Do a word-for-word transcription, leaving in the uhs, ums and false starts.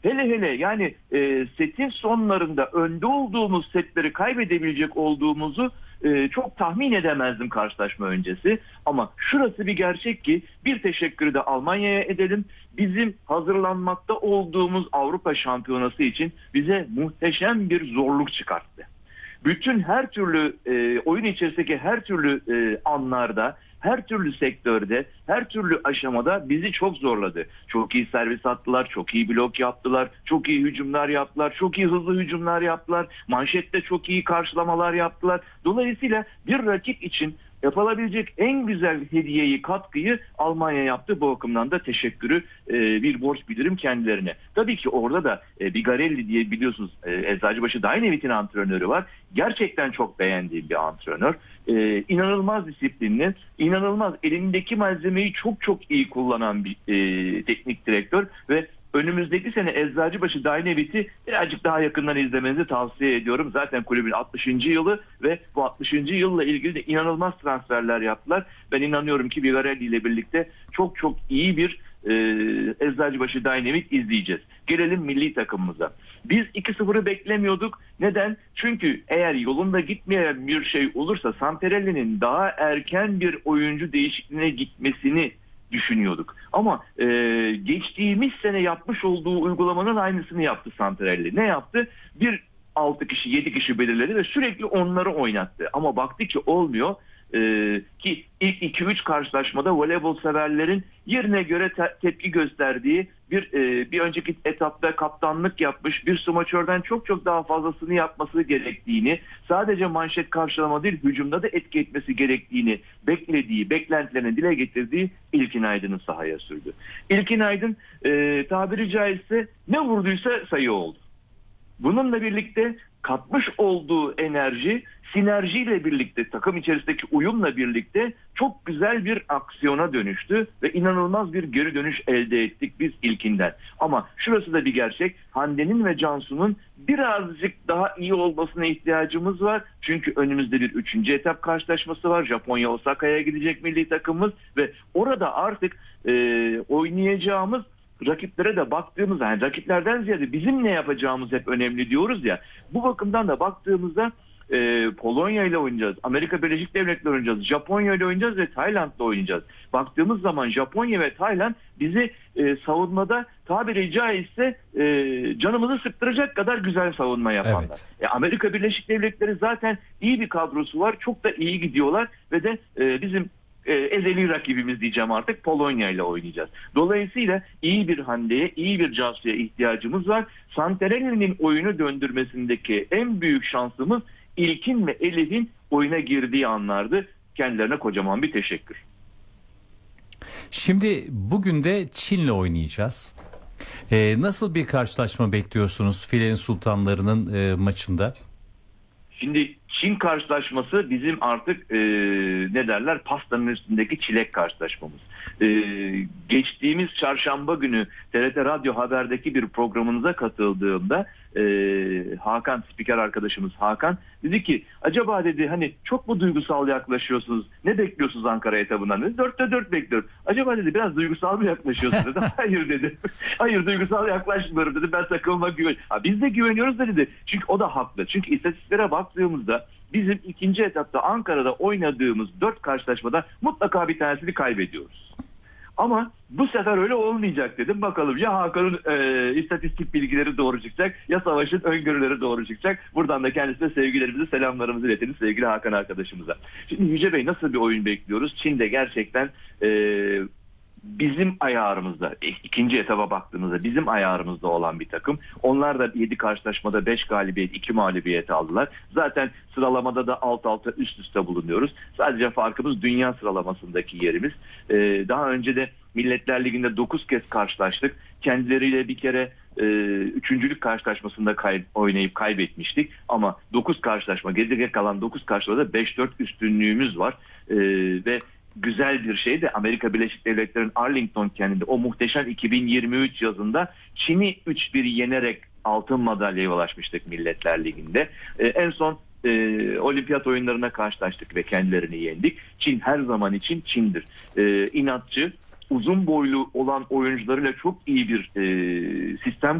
hele hele yani e, setin sonlarında önde olduğumuz setleri kaybedebilecek olduğumuzu e, çok tahmin edemezdim karşılaşma öncesi. Ama şurası bir gerçek ki bir teşekkürü de Almanya'ya edelim. Bizim hazırlanmakta olduğumuz Avrupa Şampiyonası için bize muhteşem bir zorluk çıkarttı. Bütün her türlü e, oyun içerisindeki her türlü e, anlarda, her türlü sektörde, her türlü aşamada bizi çok zorladı. Çok iyi servis attılar, çok iyi blok yaptılar, çok iyi hücumlar yaptılar, çok iyi hızlı hücumlar yaptılar. Manşette çok iyi karşılamalar yaptılar. Dolayısıyla bir rakip için yapılabilecek en güzel hediyeyi, katkıyı Almanya yaptı. Bu bakımdan da teşekkürü e, bir borç bilirim kendilerine. Tabii ki orada da e, Bigarelli diye biliyorsunuz e, Eczacıbaşı Dynamite'in antrenörü var. Gerçekten çok beğendiğim bir antrenör. E, inanılmaz disiplinli, inanılmaz elindeki malzemeyi çok çok iyi kullanan bir e, teknik direktör ve önümüzdeki sene Eczacıbaşı Dynamite'i birazcık daha yakından izlemenizi tavsiye ediyorum. Zaten kulübün altmışıncı yılı ve bu altmışıncı yılla ilgili de inanılmaz transferler yaptılar. Ben inanıyorum ki Bigarelli ile birlikte çok çok iyi bir e, Eczacıbaşı Dynamite izleyeceğiz. Gelelim milli takımımıza. Biz iki sıfırı beklemiyorduk. Neden? Çünkü eğer yolunda gitmeyen bir şey olursa Santarelli'nin daha erken bir oyuncu değişikliğine gitmesini düşünüyorduk. Ama e, geçtiğimiz sene yapmış olduğu uygulamanın aynısını yaptı Santarelli. Ne yaptı? Bir altı kişi, yedi kişi belirledi ve sürekli onları oynattı. Ama baktı ki olmuyor. Ee, ki ilk iki üç karşılaşmada voleybol severlerin yerine göre te- tepki gösterdiği bir e, bir önceki etapta kaptanlık yapmış bir smaçörden çok çok daha fazlasını yapması gerektiğini, sadece manşet karşılama değil hücumda da etki etmesi gerektiğini beklediği, beklentilerini dile getirdiği İlkin Aydın'ı sahaya sürdü. İlkin Aydın e, tabiri caizse ne vurduysa sayı oldu. Bununla birlikte katmış olduğu enerji, sinerjiyle birlikte, takım içerisindeki uyumla birlikte çok güzel bir aksiyona dönüştü ve inanılmaz bir geri dönüş elde ettik biz ilkinden. Ama şurası da bir gerçek, Hande'nin ve Cansu'nun birazcık daha iyi olmasına ihtiyacımız var. Çünkü önümüzde bir üçüncü etap karşılaşması var. Japonya Osaka'ya gidecek milli takımımız ve orada artık e, oynayacağımız rakiplere de baktığımızda, yani rakiplerden ziyade bizim ne yapacağımız hep önemli diyoruz ya. Bu bakımdan da baktığımızda e, Polonya ile oynayacağız, Amerika Birleşik Devletleri oynayacağız, Japonya ile oynayacağız ve Tayland'la oynayacağız. Baktığımız zaman Japonya ve Tayland bizi e, savunmada tabiri caizse e, canımızı sıktıracak kadar güzel savunma yapanlar. Evet. E, Amerika Birleşik Devletleri zaten iyi bir kadrosu var, çok da iyi gidiyorlar ve de e, bizim E, ezeli rakibimiz diyeceğim artık Polonya ile oynayacağız. Dolayısıyla iyi bir Hande'ye, iyi bir Cansu'ya ihtiyacımız var. Santarelli'nin oyunu döndürmesindeki en büyük şansımız İlkin ve Elif'in oyuna girdiği anlardı. Kendilerine kocaman bir teşekkür. Şimdi bugün de Çin'le oynayacağız. Ee, nasıl bir karşılaşma bekliyorsunuz Filenin Sultanları'nın e, maçında? Şimdi Çin karşılaşması bizim artık e, ne derler pastanın üstündeki çilek karşılaşmamız. E, geçtiğimiz çarşamba günü T R T Radyo Haber'deki bir programınıza katıldığımda e, Hakan, spiker arkadaşımız Hakan dedi ki acaba dedi hani çok mu duygusal yaklaşıyorsunuz? Ne bekliyorsunuz Ankara etabından? Dedi. Dörtte dört bekliyorum. Acaba dedi biraz duygusal mı yaklaşıyorsunuz dedi. Hayır dedi. Hayır duygusal yaklaşmıyorum dedi. Ben takımıma güveniyorum. Ha, biz de güveniyoruz da dedi. Çünkü o da haklı. Çünkü istatistiklere baktığımızda bizim ikinci etapta Ankara'da oynadığımız dört karşılaşmada mutlaka bir tanesini kaybediyoruz. Ama bu sefer öyle olmayacak dedim. Bakalım ya Hakan'ın e, istatistik bilgileri doğru çıkacak ya Savaş'ın öngörüleri doğru çıkacak. Buradan da kendisine sevgilerimizi, selamlarımızı iletelim sevgili Hakan arkadaşımıza. Şimdi Yüce Bey nasıl bir oyun bekliyoruz? Çin'de gerçekten e, bizim ayarımızda, ikinci etaba baktığımızda bizim ayarımızda olan bir takım. Onlar da yedi karşılaşmada beş galibiyet, iki mağlubiyet aldılar. Zaten sıralamada da alt alta üst üste bulunuyoruz. Sadece farkımız dünya sıralamasındaki yerimiz. Ee, daha önce de Milletler Ligi'nde dokuz kez karşılaştık. Kendileriyle bir kere e, üçüncülük karşılaşmasında kay- oynayıp kaybetmiştik. Ama dokuz karşılaşma, geride kalan dokuz karşılaşmada beş dört üstünlüğümüz var. Ee, ve güzel bir şey de Amerika Birleşik Devletleri'nin Arlington kentinde o muhteşem iki bin yirmi üç yazında Çin'i üç bir yenerek altın madalyaya ulaşmıştık Milletler Ligi'nde. Ee, en son e, olimpiyat oyunlarına karşılaştık ve kendilerini yendik. Çin her zaman için Çin'dir. Ee, inatçı, uzun boylu olan oyuncularıyla çok iyi bir e, sistem